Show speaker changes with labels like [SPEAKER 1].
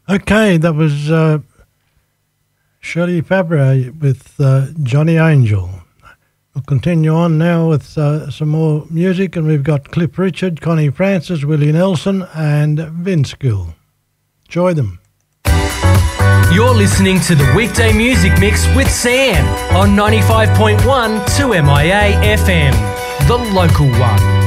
[SPEAKER 1] Okay, that was Shirley Fabre with Johnny Angel. We'll continue on now with some more music, and we've got Cliff Richard, Connie Francis, Willie Nelson and Vince Gill. Enjoy them.
[SPEAKER 2] You're listening to the Weekday Music Mix with Sam on 95.1 2MIA FM, the local one.